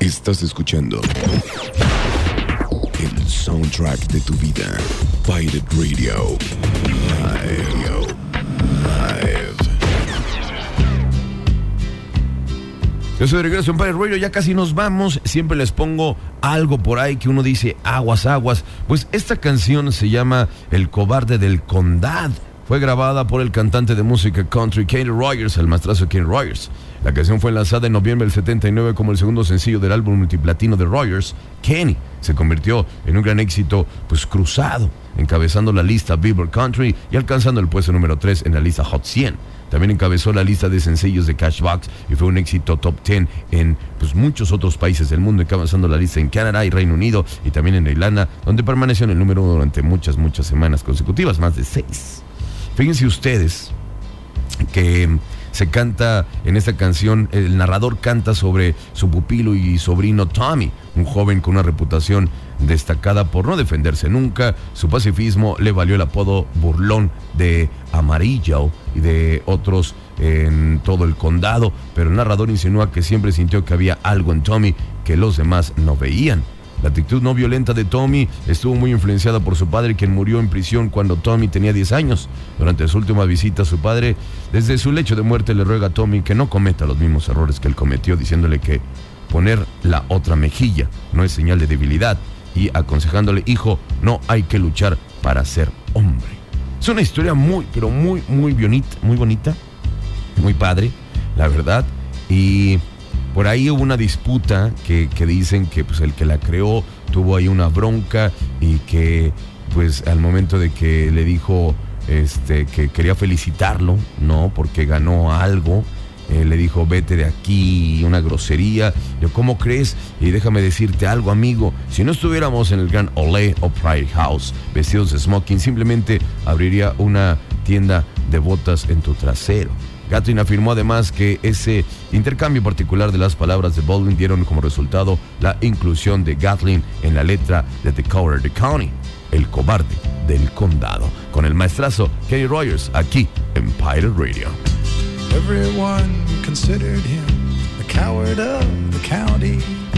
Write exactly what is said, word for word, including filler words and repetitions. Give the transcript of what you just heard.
Estás escuchando el soundtrack de tu vida. Pirate Radio. Radio. Live. Yo soy de regreso en Pirate Radio, ya casi nos vamos. Siempre les pongo algo por ahí que uno dice aguas, aguas. Pues esta canción se llama El Cobarde del Condado. Fue grabada por el cantante de música country Kenny Rogers, el maestrazo Kenny Rogers. La canción fue lanzada en noviembre del setenta y nueve como el segundo sencillo del álbum multiplatino de Rogers. Kenny se convirtió en un gran éxito pues cruzado, encabezando la lista Billboard Country y alcanzando el puesto número tres en la lista Hot cien. También encabezó la lista de sencillos de Cashbox y fue un éxito top diez en pues, muchos otros países del mundo, encabezando la lista en Canadá y Reino Unido y también en Irlanda, donde permaneció en el número uno durante muchas, muchas semanas consecutivas, más de seis. Fíjense ustedes que se canta en esta canción, el narrador canta sobre su pupilo y sobrino Tommy, un joven con una reputación destacada por no defenderse nunca. Su pacifismo le valió el apodo burlón de Amarillo y de otros en todo el condado, pero el narrador insinúa que siempre sintió que había algo en Tommy que los demás no veían. La actitud no violenta de Tommy estuvo muy influenciada por su padre, quien murió en prisión cuando Tommy tenía diez años. Durante su última visita, su padre, desde su lecho de muerte, le ruega a Tommy que no cometa los mismos errores que él cometió, diciéndole que poner la otra mejilla no es señal de debilidad y aconsejándole: hijo, no hay que luchar para ser hombre. Es una historia muy, pero muy, muy bonita, muy bonita, muy padre, la verdad. Y por ahí hubo una disputa que, que dicen que pues, el que la creó tuvo ahí una bronca y que pues al momento de que le dijo este, que quería felicitarlo, ¿no? Porque ganó algo, eh, le dijo: vete de aquí, una grosería. Yo, ¿cómo crees? Y déjame decirte algo, amigo, si no estuviéramos en el gran Ole O'Pride House vestidos de smoking, simplemente abriría una tienda de botas en tu trasero. Gatlin afirmó además que ese intercambio particular de las palabras de Baldwin dieron como resultado la inclusión de Gatlin en la letra de The Coward of the County, el cobarde del condado, con el maestrazo Kenny Rogers aquí en Pirate Radio. Everyone considered him the coward of the county.